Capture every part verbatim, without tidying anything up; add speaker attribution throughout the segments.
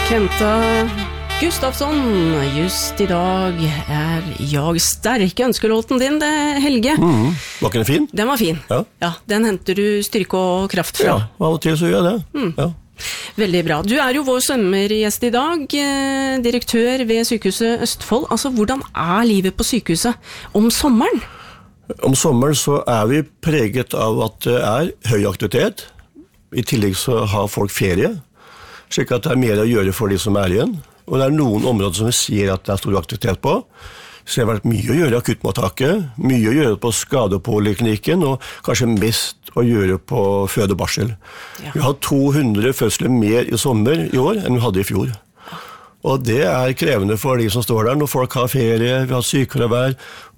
Speaker 1: Kenta Gustafsson, just i dag er jeg sterk. Ønskelåten din, det, Helge.
Speaker 2: Mm, var ikke den fin?
Speaker 1: Den var fin.
Speaker 2: Ja.
Speaker 1: Ja, den henter du styrke og kraft fra.
Speaker 2: Ja, av og til så gjør jeg det. Mm. Ja.
Speaker 1: Veldig bra. Du er jo vår sommergjest i dag, eh, direktør ved Sykehuset Østfold. Altså, hvordan er livet på sykehuset om sommeren?
Speaker 2: Om sommeren så er vi preget av at det er høy aktivitet. I tillegg så har folk ferie, slik at det er mer å gjøre for de som er igjen. Og det er noen områder som vi sier at det er stor aktivitet på. Så det har vært mye å gjøre i akuttmottaket, mye å gjøre på skadepoliklinikken, og kanskje mest å gjøre på føde og barsel. Ja. Vi har to hundre fødsler mer i sommer i år enn vi hadde i fjor. Og det er krevende for de som står der når folk har ferie, vi har sykefravær,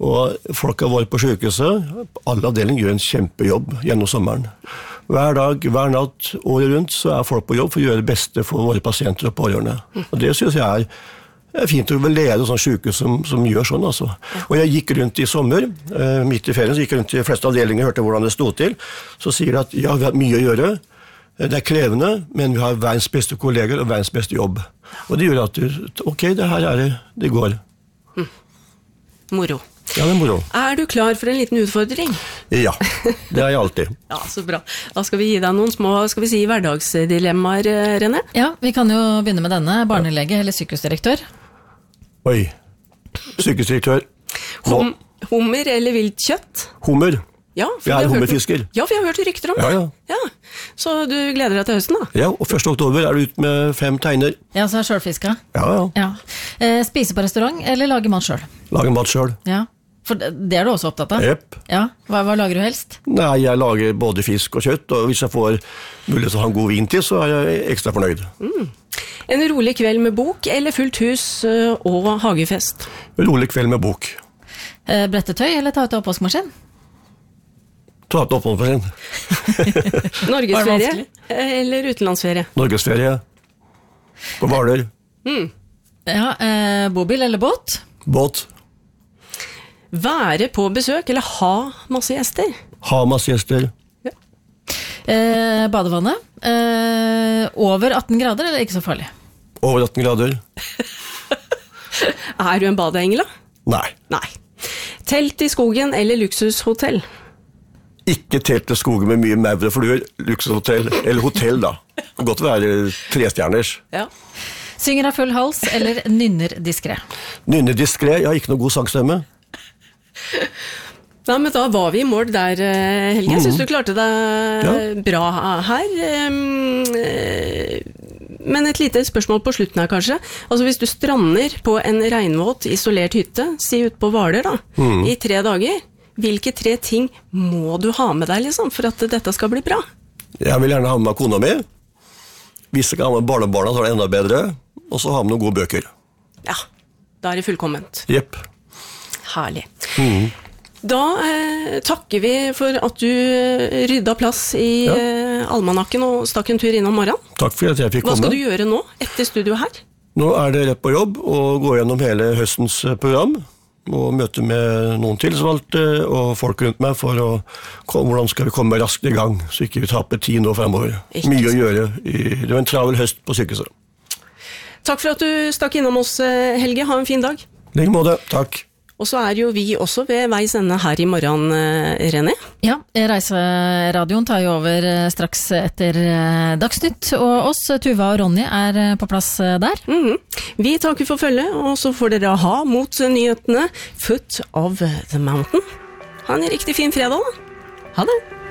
Speaker 2: og folk har vært på sykehuset. Alle avdelinger gjør en kjempejobb gjennom sommeren. Hver dag, hver natt, året rundt, så er folk på jobb for å gjøre det beste for våre pasienter og pårørende. Og det synes jeg er, er fint å lede sånn sykehus som, som gjør sånn, altså. Og jeg gikk rundt i sommer, eh, midt i ferien, så gikk jeg rundt i de fleste avdelinger, hørte hvordan det stod til, så sier de at ja, vi har mye å gjøre, det er krevende, men vi har verdens beste kolleger og verdens beste jobb. Og det gjør at du, ok, det her er det, det går.
Speaker 1: Mm. Moro.
Speaker 2: Ja, det er moro.
Speaker 1: Er du klar for en liten utfordring?
Speaker 2: Ja, det er jeg alltid.
Speaker 1: Ja, så bra. Da skal vi gi deg noen små, skal vi si, hverdagsdilemmaer, René?
Speaker 3: Ja, vi kan jo begynne med denne, barnelege eller sykehusdirektør.
Speaker 2: Oi, sykehusdirektør.
Speaker 1: Hum, hummer eller vilt kjøtt?
Speaker 2: Hummer.
Speaker 1: Ja,
Speaker 2: vi er hummerfisker.
Speaker 1: Ja, vi har hørt rykter om det.
Speaker 2: Ja, ja.
Speaker 1: Ja, så du gleder deg til høsten da?
Speaker 2: Ja, og første oktober er du ute med fem teiner.
Speaker 3: Ja, så er selvfiska.
Speaker 2: Ja, ja.
Speaker 3: Ja. Eh, spise på restaurant eller lage mat selv?
Speaker 2: Lage mat selv.
Speaker 3: Ja, for det, det er du også opptatt av?
Speaker 2: Jepp.
Speaker 3: Ja, hva, hva lager du helst?
Speaker 2: Nei, jeg lager både fisk og kjøtt, og hvis jeg får mulighet til å ha en god vin til, så er jeg ekstra fornøyd.
Speaker 1: Mm. En rolig kveld med bok eller fullt hus og hagefest?
Speaker 2: En rolig kveld med bok.
Speaker 3: Eh, brettetøy eller ta ut oppvaskmaskin?
Speaker 2: Ta ut oppvaskmaskin.
Speaker 1: Norgesferie eller utenlandsferie?
Speaker 2: Norgesferie. På Hvaler.
Speaker 1: Mm.
Speaker 3: Ja, eh, bobil eller båt?
Speaker 2: Båt.
Speaker 1: Være på besøk eller ha masse gjester?
Speaker 2: Ha masse gjester.
Speaker 1: Ja.
Speaker 3: Eh, badevannet. Eh, over atten grader eller ikke så farlig?
Speaker 2: Over atten grader.
Speaker 1: Er du en badeengel da?
Speaker 2: Nei.
Speaker 1: Nei. Telt i skogen eller luksushotell?
Speaker 2: Ikke telt i skogen med mye maur og fluer. Luksushotell, eller hotell da. Det kan godt være trestjerners.
Speaker 1: Ja.
Speaker 3: Synger av full hals eller nynner diskret?
Speaker 2: Nynner diskret, jeg har ikke noe god sangstemme.
Speaker 1: Nei, men da var vi i mål der, Helge. Jeg synes du klarte deg ja. bra her. Men et lite spørsmål på slutten her kanskje. Altså hvis du strander på en regnvåt, isolert hytte, si ut på Hvaler da, mm. i tre dager, hvilke tre ting må du ha med deg liksom, for at dette skal bli bra?
Speaker 2: Jeg vil gjerne ha med kona mi. Hvis jeg kan ha med barnebarna, så er det enda bedre. Og så ha med noen gode bøker.
Speaker 1: Ja, da er det fullkomment.
Speaker 2: Jepp.
Speaker 1: Herlig.
Speaker 2: Mm.
Speaker 1: Da eh, takker vi for at du rydda plass i ja. eh, almanakken og stakk en tur innom morgenen.
Speaker 2: Takk for at jeg fikk komme.
Speaker 1: Hva skal du gjøre nå, etter studio her?
Speaker 2: Nå er det rett på jobb og gå gjennom hele høstens program og møte med noen tilsvalgte og folk rundt meg for å hvordan skal vi komme raskt i gang, så ikke vi taper tid nå fremover. Ikke Mye å gjøre. I, det var en travel høst på sykehuset. Takk
Speaker 1: for at du stakk innom oss, Helge. Ha en fin dag.
Speaker 2: Like måte. Takk.
Speaker 1: Og så er jo vi også ved veis ende her i morgen, René.
Speaker 3: Ja, Reiseradioen tar jo over straks etter Dagsnytt, og oss, Tuva og Ronny, er på plass der.
Speaker 1: Mm-hmm. Vi takker for følge, og så får dere ha mot nyhetene Foot of the Mountain. Ha en riktig fin fredag da. Ha det.